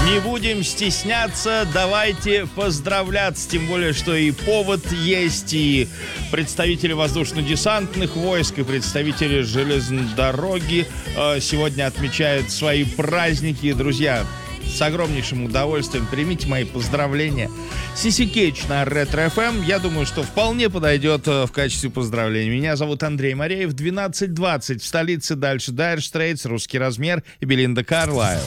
Не будем стесняться, давайте поздравляться, тем более, что и повод есть, и представители воздушно-десантных войск, и представители железной дороги сегодня отмечают свои праздники. Друзья, с огромнейшим удовольствием примите мои поздравления. Сиси Кейдж на Ретро ФМ, я думаю, что вполне подойдет в качестве поздравления. Меня зовут Андрей Мореев, 12:20 в столице, дальше Dire Straits, Русский размер и Белинда Карлайл.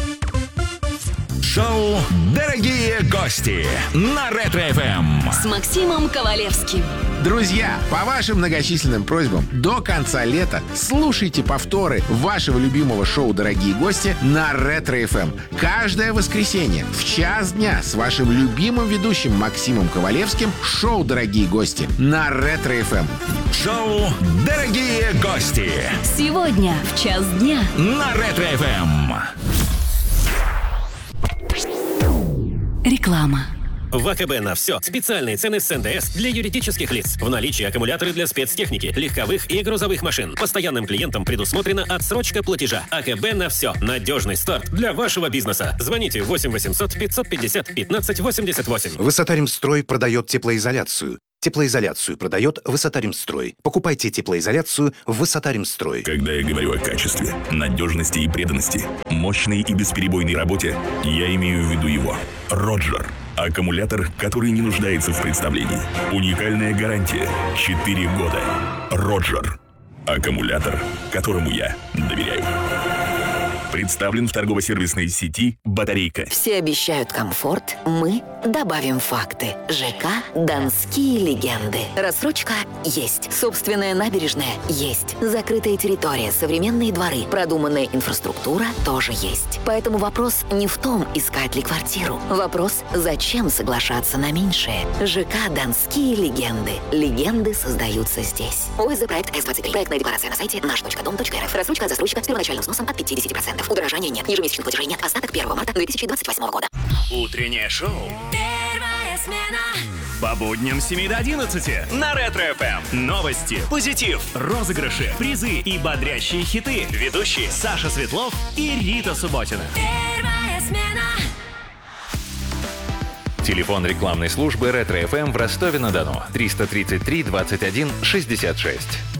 Шоу «Дорогие гости» на Ретро-ФМ с Максимом Ковалевским. Друзья, по вашим многочисленным просьбам, до конца лета слушайте повторы вашего любимого шоу «Дорогие гости» на Ретро-ФМ. Каждое воскресенье в час дня с вашим любимым ведущим Максимом Ковалевским шоу «Дорогие гости» на Ретро-ФМ. Шоу «Дорогие гости» сегодня в час дня на Ретро-ФМ. Реклама. В АКБ на все. Специальные цены с НДС для юридических лиц. В наличии аккумуляторы для спецтехники, легковых и грузовых машин. Постоянным клиентам предусмотрена отсрочка платежа. АКБ на все. Надежный старт для вашего бизнеса. Звоните 8 800 550 15 88. Высотаримстрой продает теплоизоляцию. Теплоизоляцию продает Высотаримстрой. Покупайте теплоизоляцию в Высотаримстрой. Когда я говорю о качестве, надежности и преданности, мощной и бесперебойной работе, я имею в виду его. Роджер. Аккумулятор, который не нуждается в представлении. Уникальная гарантия. 4 года. Роджер. Аккумулятор, которому я доверяю. Представлен в торгово-сервисной сети «Батарейка». Все обещают комфорт, мы добавим факты. ЖК «Донские легенды». Рассрочка есть. Собственная набережная есть. Закрытая территория, современные дворы, продуманная инфраструктура тоже есть. Поэтому вопрос не в том, искать ли квартиру. Вопрос, зачем соглашаться на меньшее. ЖК «Донские легенды». Легенды создаются здесь. ОСЗ проект С-23. Проектная декларация на сайте наш.дом.рф. Рассрочка от застройщика с первоначальным взносом от 50%. Удорожания нет. Ежемесячных платежей нет. Остаток 1 марта 2028 года. Утреннее шоу. Первая смена. По будням с 7 до 11 на Ретро-ФМ. Новости, позитив, розыгрыши, призы и бодрящие хиты. Ведущие Саша Светлов и Рита Субботина. Первая смена. Телефон рекламной службы Ретро-ФМ в Ростове-на-Дону. 333 21 66.